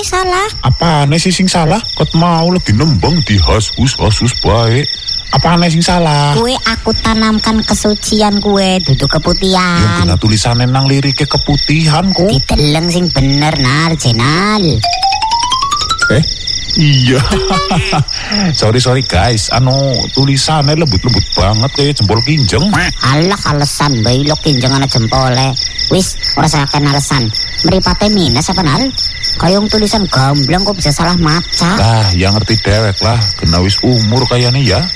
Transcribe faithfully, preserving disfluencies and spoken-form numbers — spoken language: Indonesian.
salah. Apane sih sing salah? Ket mau lagi nembang dihas-hus hasus bae. Apane sing salah? Kue aku tanamkan kesucian kue duduk keputihan. Yang dina tulisane nang lirike keputihan kok. Diteleng sing bener nar jenal. Eh? Iya. sorry sorry guys, anu tulisannya lembut-lembut banget kayak jempol kinjeng. Alah alasan bayi lo kinjeng ana jempole. Wis ora saken alasan. Mripate minus apa nar? Kayong tulisan gamblang kok bisa salah maca. Lah, yang ngerti dewek lah, kena wis umur kayaknya ya.